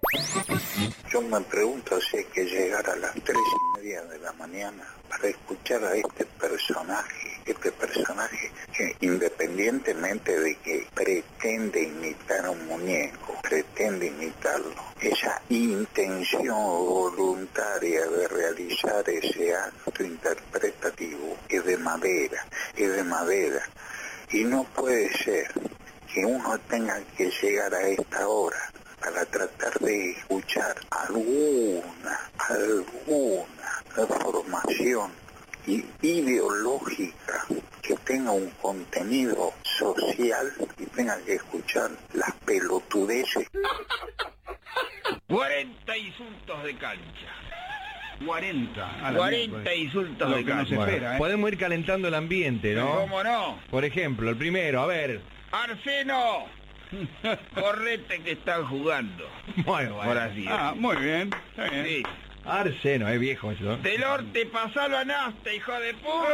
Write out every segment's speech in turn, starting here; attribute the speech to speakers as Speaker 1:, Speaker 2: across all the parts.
Speaker 1: Yo me pregunto si hay que llegar a las 3:30 de la mañana para escuchar a este personaje que independientemente de que pretende imitar a un muñeco, pretende imitarlo, esa intención voluntaria de realizar ese acto interpretativo es de madera, y no puede ser que uno tenga que llegar a esta hora para tratar de escuchar alguna formación ideológica que tenga un contenido social y tenga que escuchar las pelotudeces.
Speaker 2: 40 insultos de cancha.
Speaker 3: 40
Speaker 2: insultos de cancha.
Speaker 3: No se espera,
Speaker 4: Podemos ir calentando el ambiente, ¿no?
Speaker 2: ¿Cómo no?
Speaker 4: Por ejemplo, el primero, a ver.
Speaker 2: Arseno, correte que están jugando.
Speaker 4: Bueno.
Speaker 2: Ahora sí.
Speaker 3: Muy bien, está bien.
Speaker 2: Sí.
Speaker 4: Arseno, es viejo eso.
Speaker 2: Del Orte, pasalo a Nasta, hijo de puta.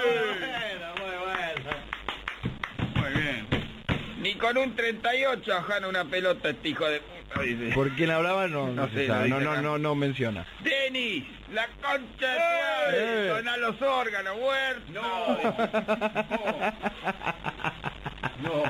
Speaker 3: Muy bien.
Speaker 2: Ni con un 38 ajana una pelota este hijo de puta, dice.
Speaker 4: ¿Por quién hablaba? No
Speaker 2: sé,
Speaker 4: se sabe,
Speaker 2: lo dice acá.
Speaker 4: no menciona.
Speaker 2: Denis, la concha de tu madre, dona los órganos, Huerta.
Speaker 3: No.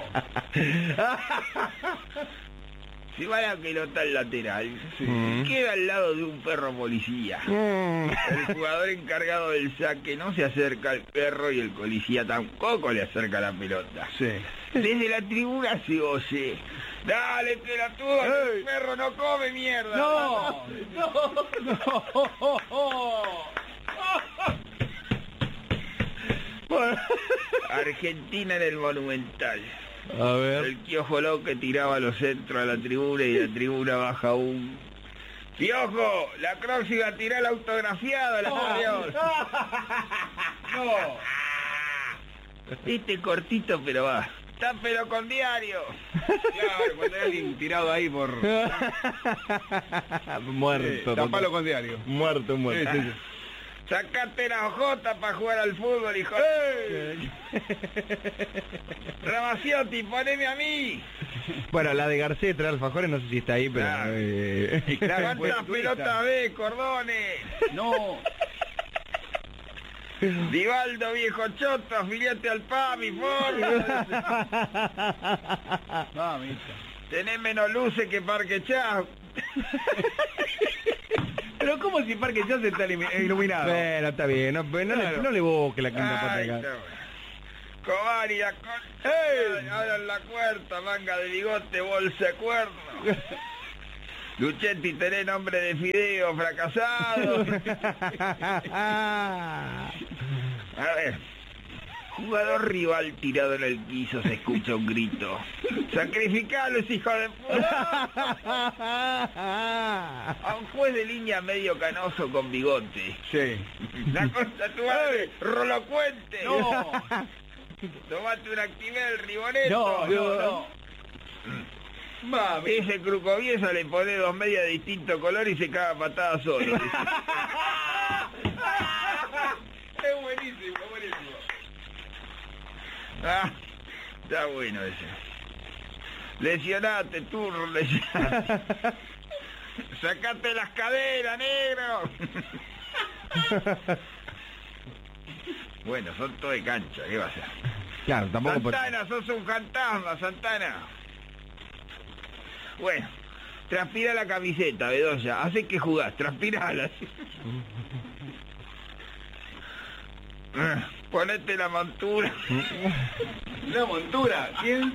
Speaker 2: Si va la pelota al lateral,
Speaker 3: Sí.
Speaker 2: queda al lado de un perro policía. El jugador encargado del saque no se acerca al perro y el policía tampoco le acerca la pelota.
Speaker 3: Sí.
Speaker 2: Desde la tribuna se oye: dale, pelotudo, que el perro no come mierda.
Speaker 3: No.
Speaker 2: Argentina en el Monumental.
Speaker 4: A ver.
Speaker 2: El Piojo López tiraba los centros a la tribuna y la tribuna baja un... ¡Piojo! La próxima tirá el autografiado, la anterior.
Speaker 3: No.
Speaker 2: Este cortito, pero va. Tápelo con diario.
Speaker 3: Claro, cuando hay alguien tirado ahí por...
Speaker 4: Muerto.
Speaker 3: Tapalo con diario.
Speaker 4: Muerto.
Speaker 3: Sí.
Speaker 2: Sacate la ojota para jugar al fútbol, hijo. Ramaciotti, poneme a mí.
Speaker 4: Bueno, la de Garcés trae alfajores, no sé si está ahí, pero...
Speaker 3: Claro.
Speaker 2: ¿Cuántas pelotas ves, Cordones?
Speaker 3: No.
Speaker 2: Divaldo, viejo choto, afiliate al PAMI, forma.
Speaker 3: Mamita.
Speaker 2: Tenés menos luces que Parque Chao.
Speaker 3: Pero ¿cómo si Parque ya se está iluminado?
Speaker 4: Bueno, está bien, no le busque la quinta parte
Speaker 2: Ay,
Speaker 4: acá.
Speaker 2: no. Covari, la con... Ahora en la cuarta, manga de bigote, bolsa de cuerno. Luchetti, tenés nombre de fideo, fracasado. A ver. Jugador rival tirado en el piso, se escucha un grito. ¡Sacrificalos, hijo de puta! A un juez de línea medio canoso con bigote.
Speaker 3: Sí.
Speaker 2: La concha tu madre, rolocuente.
Speaker 3: No.
Speaker 2: Tomate un Actimel, Riboneto.
Speaker 3: No. Mami.
Speaker 2: Ese crucoviesa le pone 2 medias de distinto color y se caga a patadas solo.
Speaker 3: Es buenísimo.
Speaker 2: Ah, está bueno ese. Lesionate, turro, lesionate. Sacate las caderas, negro. Bueno, son todo de cancha, ¿qué va a ser?
Speaker 4: Claro, tampoco...
Speaker 2: Santana, sos un fantasma, Santana. Bueno, transpira la camiseta, Bedoya. Hace que jugás, transpirala. Ponete la montura.
Speaker 3: ¿La montura? ¿Quién?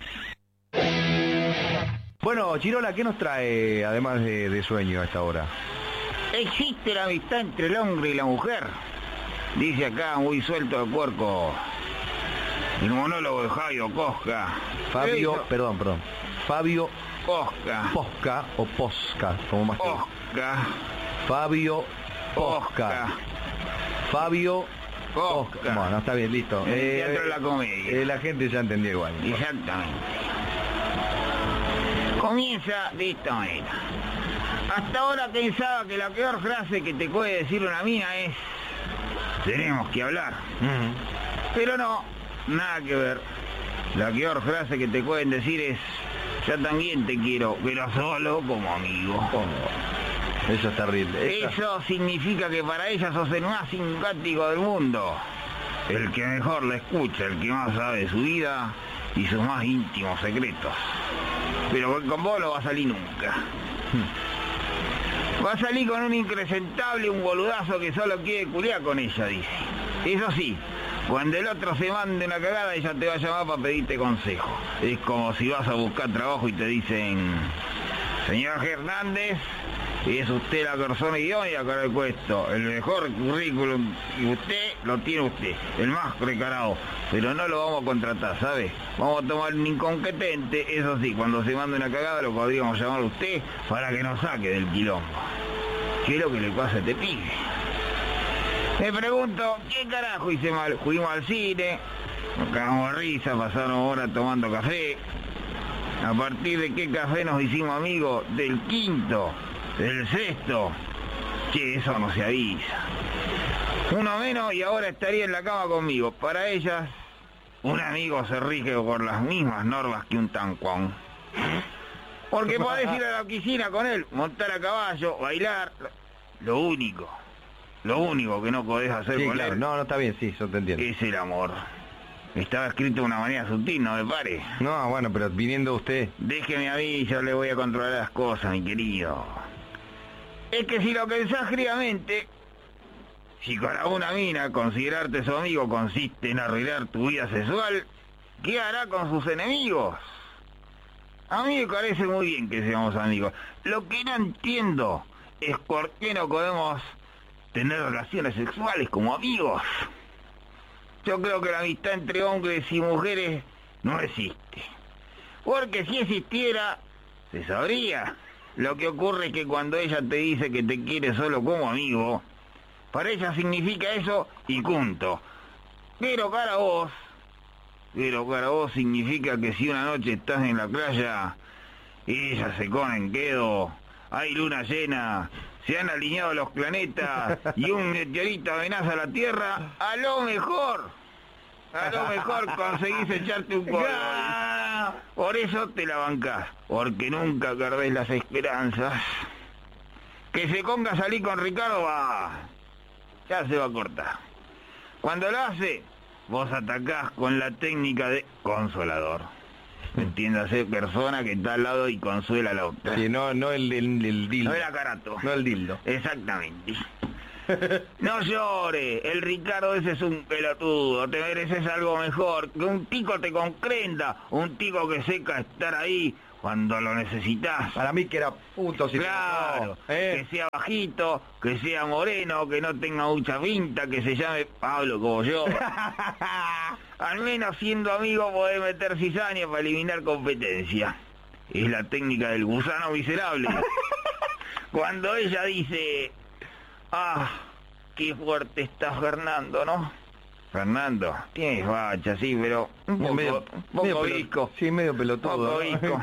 Speaker 4: Bueno, Chirola, ¿qué nos trae, además de sueño a esta hora?
Speaker 2: Existe la amistad entre el hombre y la mujer. Dice acá, muy suelto de puerco, el monólogo de Jairo Cosca.
Speaker 4: Fabio, perdón. Fabio
Speaker 2: Cosca.
Speaker 4: Posca o Posca, como más que...
Speaker 2: Cosca.
Speaker 4: Fabio Posca. Fabio
Speaker 2: Cosca.
Speaker 4: Posca. Bueno, está bien, listo.
Speaker 2: En el teatro de la comedia.
Speaker 4: La gente ya entendió igual.
Speaker 2: Exactamente. Comienza de esta manera. Hasta ahora pensaba que la peor frase que te puede decir una mina es: tenemos que hablar. Pero no, nada que ver. La peor frase que te pueden decir es: Yo también te quiero, pero solo como amigo.
Speaker 4: Oh, eso es terrible.
Speaker 2: Eso significa que para ella sos el más simpático del mundo. El que mejor la escucha, el que más sabe de su vida y sus más íntimos secretos. Pero con vos no va a salir nunca. Va a salir con un impresentable, un boludazo que solo quiere culiar con ella, dice. Eso sí, cuando el otro se mande una cagada, ella te va a llamar para pedirte consejo. Es como si vas a buscar trabajo y te dicen: señor Hernández, es usted la persona idónea para el puesto. El mejor currículum y usted lo tiene usted, el más preparado. Pero no lo vamos a contratar, ¿sabe? Vamos a tomar un incompetente, eso sí, cuando se mande una cagada lo podríamos llamar a usted para que nos saque del quilombo. ¿Qué es lo que le pasa a este pibe? Me pregunto, ¿qué carajo hice mal? Fuimos al cine, nos cagamos de risa, pasaron horas tomando café. ¿A partir de qué café nos hicimos amigos? Del quinto, del sexto. Che, eso no se avisa. Uno menos y ahora estaría en la cama conmigo. Para ellas, un amigo se rige por las mismas normas que un tancuón. Porque podés ir a la oficina con él, montar a caballo, bailar. Lo único que no podés hacer
Speaker 4: Sí,
Speaker 2: con
Speaker 4: claro.
Speaker 2: él
Speaker 4: No, está bien, sí, yo te entiendo.
Speaker 2: es el amor. Estaba escrito de una manera sutil, no me pare.
Speaker 4: No, bueno, pero viniendo usted...
Speaker 2: Déjeme a mí, yo le voy a controlar las cosas, mi querido. Es que si lo pensás fríamente, si con alguna mina considerarte su amigo consiste en arreglar tu vida sexual, ¿qué hará con sus enemigos? A mí me parece muy bien que seamos amigos. Lo que no entiendo es por qué no podemos tener relaciones sexuales como amigos. Yo creo que la amistad entre hombres y mujeres no existe. Porque si existiera, se sabría. Lo que ocurre es que cuando ella te dice que te quiere solo como amigo, para ella significa eso y punto. Pero para vos significa que si una noche estás en la playa, ella se pone en quedo, hay luna llena, se han alineado los planetas y un meteorito amenaza a la Tierra, a lo mejor conseguís echarte un polvo. Por eso te la bancás, porque nunca perdés las esperanzas. Que se ponga a salir con Ricardo, ya se va a cortar. Cuando lo hace, vos atacás con la técnica de consolador. Entiéndase, persona que está al lado y consuela a la otra.
Speaker 4: Sí, no el dildo.
Speaker 2: No el acarato.
Speaker 4: No el dildo.
Speaker 2: Exactamente. No llores, el Ricardo ese es un pelotudo, te mereces algo mejor, que un tico te comprenda, un tico que sepa estar ahí cuando lo necesitas.
Speaker 4: Para mí que era puto, si
Speaker 2: Claro, que sea bajito, que sea moreno, que no tenga mucha pinta, que se llame Pablo como yo. Al menos siendo amigo podés meter cizaña para eliminar competencia. Es la técnica del gusano miserable. Cuando ella dice: qué fuerte está Fernando, ¿no? Fernando, tienes facha, sí, pero un poco visco.
Speaker 4: Sí, medio pelotudo.
Speaker 2: Poco visco.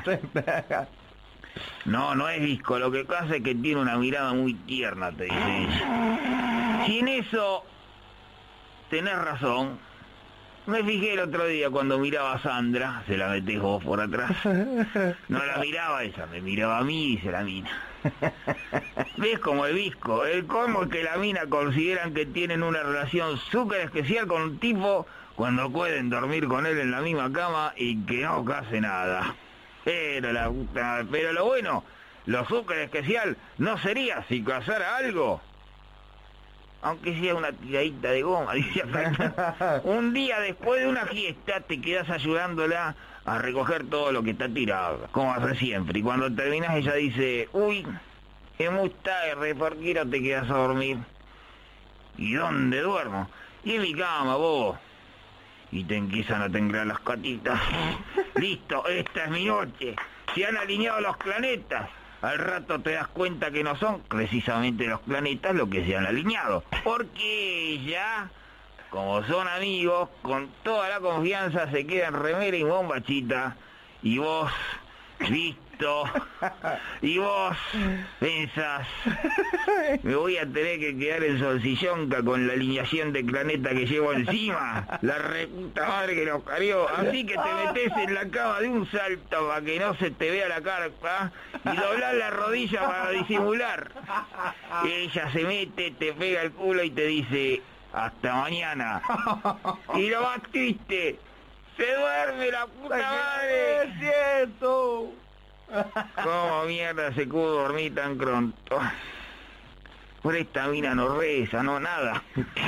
Speaker 2: No es visco, lo que pasa es que tiene una mirada muy tierna, te dice ella. Si en eso tenés razón, me fijé el otro día cuando miraba a Sandra, se la metés vos por atrás. No la miraba ella, me miraba a mí, dice la mina. ¿Ves como el visco? El colmo es que la mina consideran que tienen una relación súper especial con un tipo cuando pueden dormir con él en la misma cama y que no case nada. Pero lo bueno, lo súper especial no sería si casara algo, aunque sea una tiradita de goma, dice acá. Un día después de una fiesta te quedas ayudándola a recoger todo lo que está tirado, como hace siempre. Y cuando terminas ella dice: uy, es muy tarde, ¿por qué no te quedas a dormir? ¿Y dónde duermo? Y en mi cama, vos. Y te empiezan a temblar las patitas. Listo, esta es mi noche. Se han alineado los planetas. Al rato te das cuenta que no son precisamente los planetas los que se han alineado. Porque ella, como son amigos, con toda la confianza se queda en remera y bombachita. Y vos, viste esto y vos pensás, me voy a tener que quedar en Solsillonca con la alineación de planeta que llevo encima, la reputa madre que nos parió, así que te metés en la cama de un salto para que no se te vea la carpa y doblás la rodilla para disimular. Y ella se mete, te pega el culo y te dice, hasta mañana. Y lo más triste, se duerme la puta madre.
Speaker 4: ¡Es cierto!
Speaker 2: ¿Cómo mierda se pudo dormir tan pronto? Por esta mina no reza, no nada.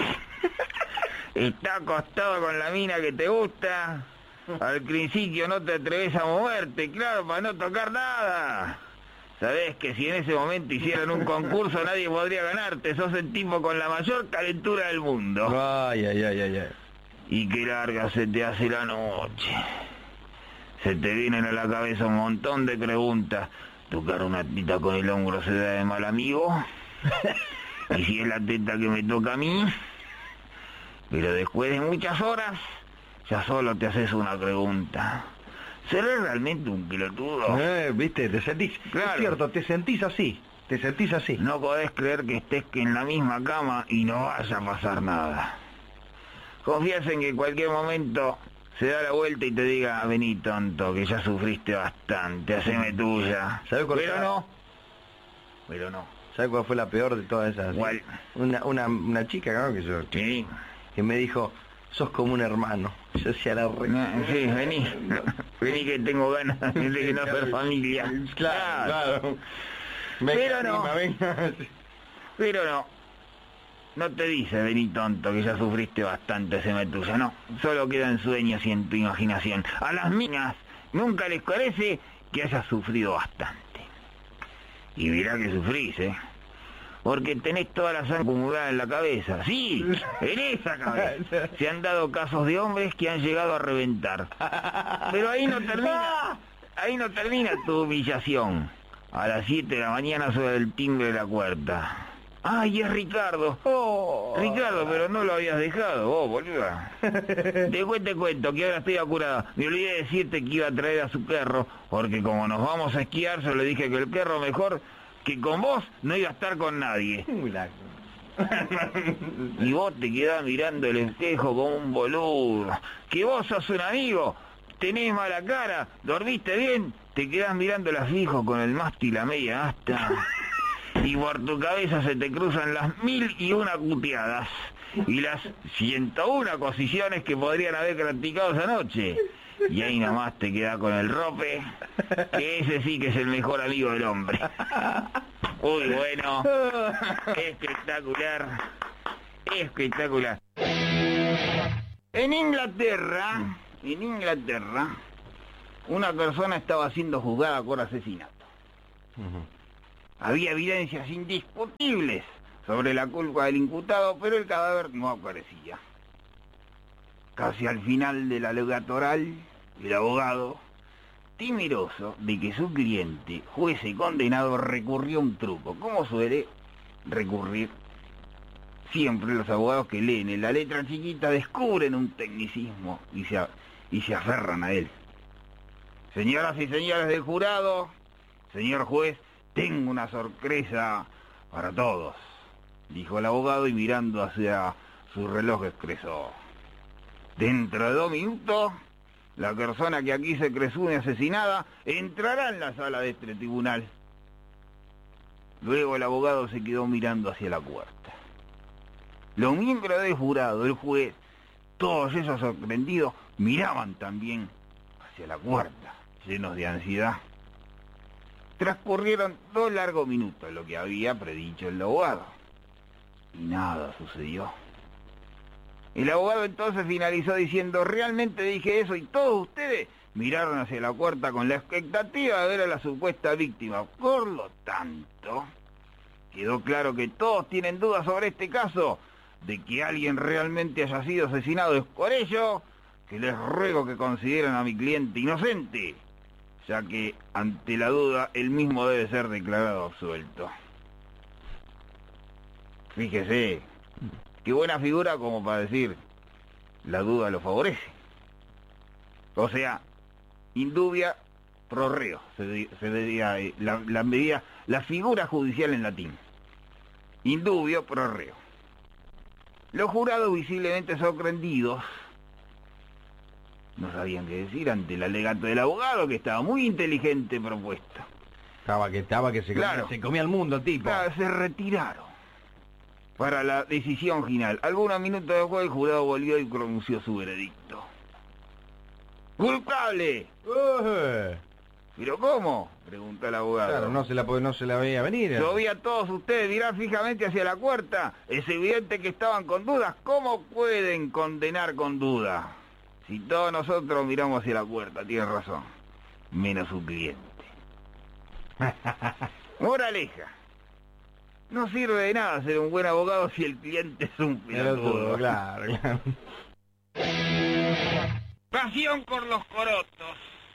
Speaker 2: Está acostado con la mina que te gusta. Al principio no te atreves a moverte, claro, para no tocar nada. Sabés que si en ese momento hicieran un concurso nadie podría ganarte. Sos el tipo con la mayor calentura del mundo.
Speaker 4: Ay.
Speaker 2: Y qué larga se te hace la noche. Se te vienen a la cabeza un montón de preguntas. ¿Tocar una teta con el hombro se da de mal amigo? ¿Y si es la teta que me toca a mí? Pero después de muchas horas, ya solo te haces una pregunta. ¿Seré realmente un pelotudo?
Speaker 4: ¿Viste? Te sentís...
Speaker 2: Claro.
Speaker 4: Es cierto, te sentís así.
Speaker 2: No podés creer que estés en la misma cama y no vaya a pasar nada. Confías en que en cualquier momento se da la vuelta y te diga, vení tonto, que ya sufriste bastante, haceme tuya.
Speaker 4: ¿Sabés cuál
Speaker 2: Pero no.
Speaker 4: ¿Sabés cuál fue la peor de todas esas?
Speaker 2: ¿Cuál?
Speaker 4: Una chica, ¿no?
Speaker 2: Sí.
Speaker 4: Que me dijo, sos como un hermano. Yo decía la re...
Speaker 2: No, sí, vení. Vení que tengo ganas de que no ser familia.
Speaker 4: Claro.
Speaker 2: Pero no.
Speaker 4: Venga.
Speaker 2: Pero no. No te dice, vení tonto, que ya sufriste bastante, haceme tuya. No, solo quedan sueños y en tu imaginación. A las minas nunca les parece que hayas sufrido bastante. Y mirá que sufrís, porque tenés toda la sangre acumulada en la cabeza. Sí, en esa cabeza. Se han dado casos de hombres que han llegado a reventar. Pero ahí no termina tu humillación. A las 7 de la mañana suena el timbre de la puerta. ¡Ay, es Ricardo! Ricardo, pero no lo habías dejado, boluda. Después te cuento que ahora estoy apurada. Me olvidé de decirte que iba a traer a su perro, porque como nos vamos a esquiar, yo le dije que el perro mejor que con vos no iba a estar con nadie. Y vos te quedás mirando el espejo como un boludo. Que vos sos un amigo, tenés mala cara, dormiste bien, te quedás mirándola fijo con el mástil a media asta. Y por tu cabeza se te cruzan las 1001 cuteadas y las 101 cosiciones que podrían haber practicado esa noche. Y ahí nomás te quedás con el rope, que ese sí que es el mejor amigo del hombre. Uy, bueno, espectacular, espectacular. En Inglaterra, una persona estaba siendo juzgada por asesinato. Había evidencias indiscutibles sobre la culpa del imputado, pero el cadáver no aparecía. Casi al final de la aleatoral, el abogado, temeroso de que su cliente, juez y condenado, recurrió a un truco, como suele recurrir siempre los abogados que leen en la letra chiquita, descubren un tecnicismo y se aferran a él. Señoras y señores del jurado, señor juez, tengo una sorpresa para todos, dijo el abogado y mirando hacia su reloj expresó. Dentro de 2 minutos, la persona que aquí se presume asesinada entrará en la sala de este tribunal. Luego el abogado se quedó mirando hacia la puerta. Los miembros del jurado, el juez, todos esos sorprendidos, miraban también hacia la puerta, llenos de ansiedad. Transcurrieron 2 largos minutos, lo que había predicho el abogado. Y nada sucedió. El abogado entonces finalizó diciendo, realmente dije eso y todos ustedes miraron hacia la puerta con la expectativa de ver a la supuesta víctima. Por lo tanto, quedó claro que todos tienen dudas sobre este caso, de que alguien realmente haya sido asesinado. Es por ello que les ruego que consideren a mi cliente inocente, ya que ante la duda él mismo debe ser declarado absuelto. Fíjese, qué buena figura como para decir, la duda lo favorece. O sea, indubia prorreo, se diría la figura judicial en latín. Indubio pro reo. Los jurados, visiblemente sorprendidos, no sabían qué decir ante el alegato del abogado, que estaba muy inteligente propuesta.
Speaker 4: Estaba que se comía el mundo, tipo.
Speaker 2: Claro, se retiraron para la decisión final. Algunos minutos después el jurado volvió y pronunció su veredicto. ¡Culpable! ¿Pero cómo?, preguntó el abogado.
Speaker 4: Claro, no se la veía venir.
Speaker 2: Yo vi a todos ustedes mirar fijamente hacia la puerta. Es evidente que estaban con dudas. ¿Cómo pueden condenar con duda? Si todos nosotros miramos hacia la puerta, tiene razón. Menos su cliente. Moraleja. No sirve de nada ser un buen abogado si el cliente es un pelotudo.
Speaker 4: Claro.
Speaker 2: Pasión por los corotos.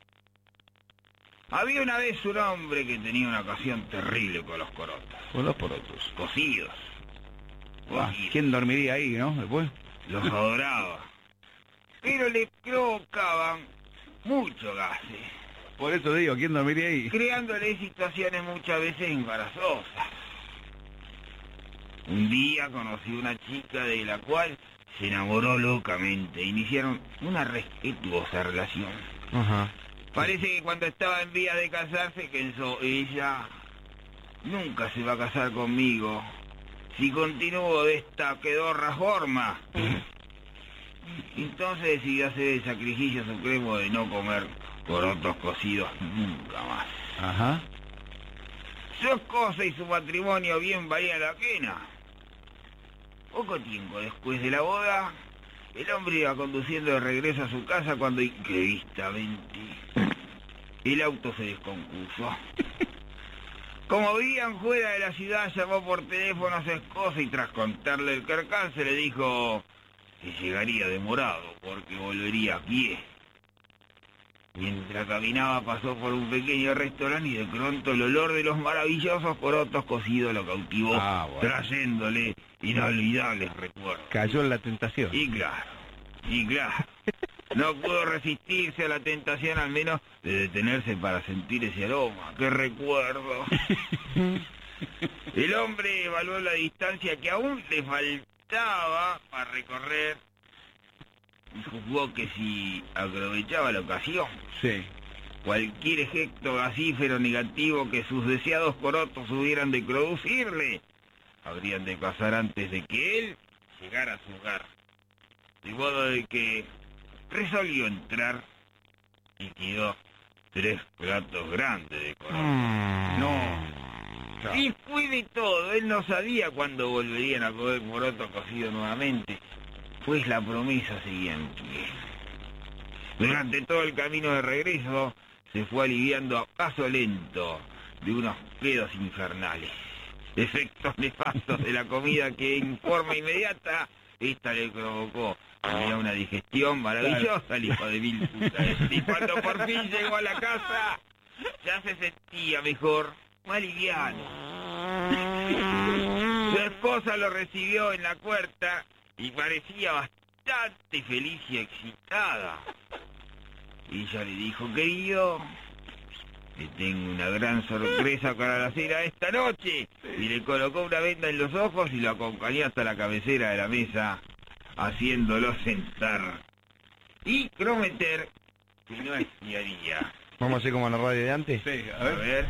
Speaker 2: Había una vez un hombre que tenía una ocasión terrible con los corotos.
Speaker 3: Con los porotos.
Speaker 2: Cocidos.
Speaker 3: ¿Quién dormiría ahí, no? Después.
Speaker 2: Los adoraba. Pero le provocaban mucho gases,
Speaker 3: Por eso digo, ¿quién dormiría ahí?
Speaker 2: creándole situaciones muchas veces embarazosas. Un día conocí una chica de la cual se enamoró locamente. Iniciaron una respetuosa relación.
Speaker 4: Ajá.
Speaker 2: Parece que cuando estaba en vías de casarse pensó, ella nunca se va a casar conmigo si continúo de esta pedorra forma. Entonces decidió hacer el sacrificio supremo de no comer porotos cocidos nunca más.
Speaker 3: Ajá.
Speaker 2: Su esposa y su matrimonio bien valían la pena. Poco tiempo después de la boda, el hombre iba conduciendo de regreso a su casa cuando imprevistamente el auto se descompuso. Como vivían fuera de la ciudad, llamó por teléfono a su esposa y tras contarle el percance le dijo que llegaría demorado porque volvería a pie. Mientras caminaba pasó por un pequeño restaurante y de pronto el olor de los maravillosos porotos cocidos lo cautivó,
Speaker 3: Bueno.
Speaker 2: trayéndole inolvidables recuerdos.
Speaker 3: Cayó en la tentación.
Speaker 2: Y claro, no pudo resistirse a la tentación al menos de detenerse para sentir ese aroma. ¡Qué recuerdo! El hombre evaluó la distancia que aún le faltaba para recorrer y juzgó que si aprovechaba la ocasión,
Speaker 3: Sí.
Speaker 2: cualquier gesto gasífero negativo que sus deseados porotos hubieran de producirle, habrían de pasar antes de que él llegara a su hogar. De modo de que resolvió entrar y quedó 3 platos grandes de corotos.
Speaker 3: No.
Speaker 2: Y después de todo, él no sabía cuándo volverían a comer poroto cocido nuevamente, pues la promesa seguía en pie. Durante todo el camino de regreso, se fue aliviando a paso lento de unos pedos infernales. Efectos nefastos de la comida que en forma inmediata esta le provocó. Tenía una digestión maravillosa el hijo de mil puta. Y cuando por fin llegó a la casa, ya se sentía mejor, más liviano. Su esposa lo recibió en la puerta y parecía bastante feliz y excitada. Ella le dijo, querido, le tengo una gran sorpresa para la cena esta noche. Y le colocó una venda en los ojos y lo acompañó hasta la cabecera de la mesa, haciéndolo sentar y prometer que no espiaría.
Speaker 4: Vamos a hacer como en la radio de antes.
Speaker 3: Sí,
Speaker 2: A ver.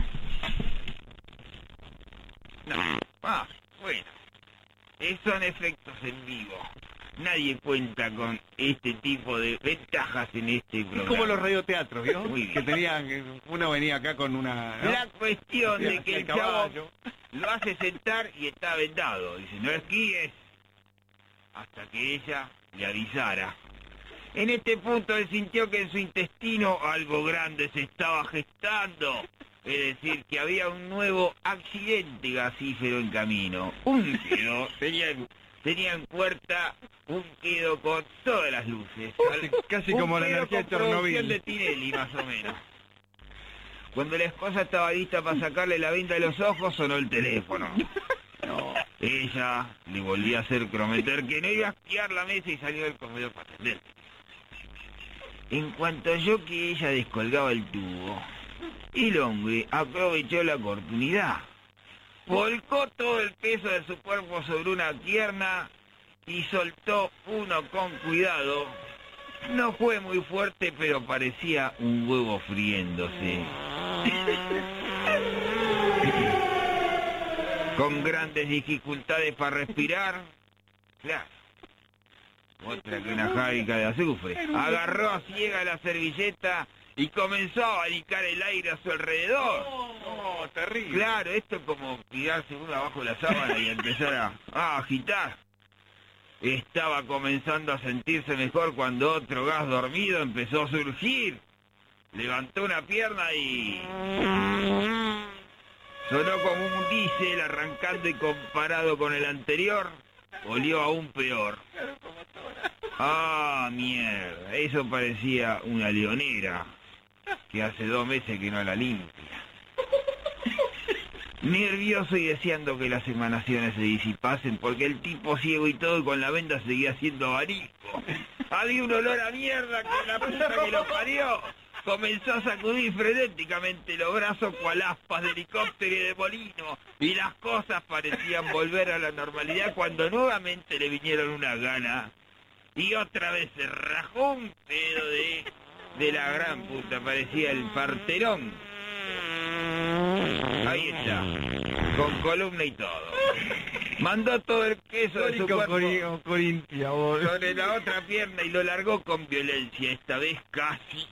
Speaker 2: No. Bueno. Son efectos en vivo. Nadie cuenta con este tipo de ventajas en este
Speaker 3: Es
Speaker 2: programa.
Speaker 3: como los radioteatros, ¿vio?
Speaker 2: Muy bien.
Speaker 3: Que tenían, uno venía acá con una... ¿no?
Speaker 2: La cuestión de que el chavo
Speaker 3: caballo.
Speaker 2: lo hace sentar y está vendado. Dice, no esquíes. Hasta que ella le avisara. En este punto él sintió que en su intestino algo grande se estaba gestando. Es decir, que había un nuevo accidente gasífero en camino. Un quedo tenía en puerta un quedo con todas las luces.
Speaker 3: Casi
Speaker 2: Un
Speaker 3: como la
Speaker 2: quedo
Speaker 3: energía de
Speaker 2: con producción
Speaker 3: Chernobyl.
Speaker 2: de Tinelli, más o menos. Cuando la esposa estaba lista para sacarle la venda de los ojos, sonó el teléfono. Ella le volvió a hacer prometer que no iba a espiar la mesa y salió del comedor para atender. En cuanto oyó que ella descolgaba el tubo, El hombre aprovechó la oportunidad. Volcó todo el peso de su cuerpo sobre una pierna y soltó uno con cuidado. No fue muy fuerte, pero parecía un huevo friéndose. Con grandes dificultades para respirar. Claro. Otra que una fábrica de azufre. Agarró a ciega la servilleta y comenzó a abanicar el aire a su alrededor.
Speaker 3: No, terrible.
Speaker 2: Claro, esto es como tirarse uno abajo de la sábana y empezar a agitar. Estaba comenzando a sentirse mejor cuando otro gas dormido empezó a surgir. Levantó una pierna y... sonó como un diésel arrancando y comparado con el anterior, olió aún peor. Ah, mierda, eso parecía una leonera, que hace 2 meses que no la limpia. Nervioso y deseando que las emanaciones se disipasen, porque el tipo ciego y todo y con la venda seguía haciendo abanico. Había un olor a mierda que la puta que lo parió. Comenzó a sacudir frenéticamente los brazos cual aspas de helicóptero y de molino, y las cosas parecían volver a la normalidad cuando nuevamente le vinieron unas ganas. Y otra vez se rajó un pedo de la gran puta, parecía el Parterón. Ahí está, con columna y todo. Mandó todo el queso de su cuerpo sobre la otra pierna y lo largó con violencia. Esta vez casi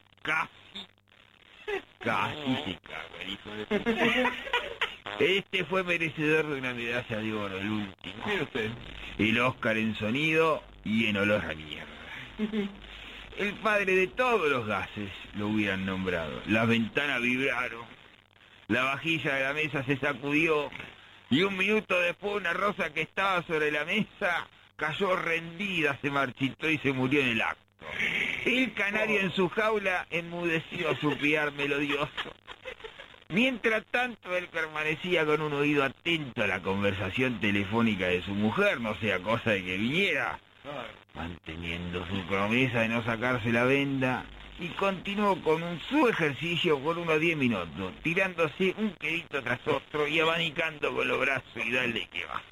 Speaker 2: se caga el hijo de puta. Este fue merecedor de una medalla de oro, el último.
Speaker 3: Mire usted.
Speaker 2: El Oscar en sonido y en olor a mierda. El padre de todos los gases lo hubieran nombrado. Las ventanas vibraron, la vajilla de la mesa se sacudió y 1 minuto después una rosa que estaba sobre la mesa cayó rendida, se marchitó y se murió en el acto. El canario en su jaula enmudeció a su piar melodioso. Mientras tanto, él permanecía con un oído atento a la conversación telefónica de su mujer, no sea cosa de que viniera, manteniendo su promesa de no sacarse la venda, y continuó con su ejercicio por unos 10 minutos, tirándose un quedito tras otro y abanicando con los brazos y dale que va.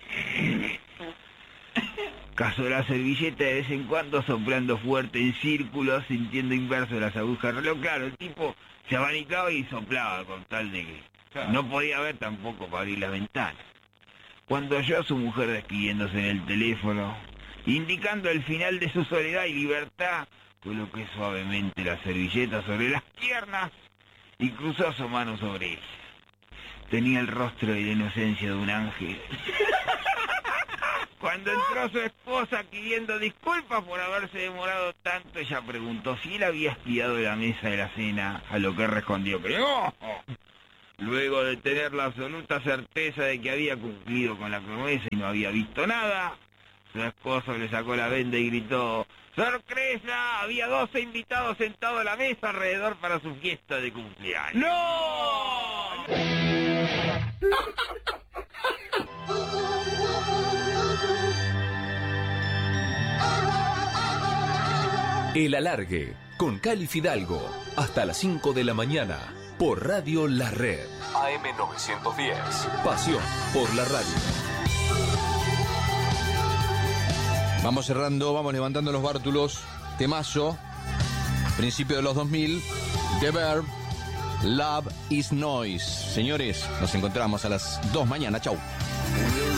Speaker 2: Cazó la servilleta de vez en cuando, soplando fuerte en círculos, sintiendo inverso las agujas del reloj. Claro, el tipo se abanicaba y soplaba con tal de que no podía ver tampoco para abrir la ventana. Cuando oyó a su mujer despidiéndose en el teléfono, indicando el final de su soledad y libertad, coloqué suavemente la servilleta sobre las piernas y cruzó su mano sobre ella. Tenía el rostro y la inocencia de un ángel. Cuando entró su esposa pidiendo disculpas por haberse demorado tanto, ella preguntó si él había espiado la mesa de la cena, a lo que respondió que no. Luego de tener la absoluta certeza de que había cumplido con la promesa y no había visto nada, su esposo le sacó la venda y gritó: ¡sorpresa! Había 12 invitados sentados a la mesa alrededor para su fiesta de cumpleaños. ¡No!
Speaker 5: El Alargue, con Cali Fidalgo, hasta las 5 de la mañana, por Radio La Red. AM910, pasión por la radio.
Speaker 6: Vamos cerrando, vamos levantando los bártulos. Temazo, principio de los 2000, The Verb, Love is Noise. Señores, nos encontramos a las 2 mañana. Chau.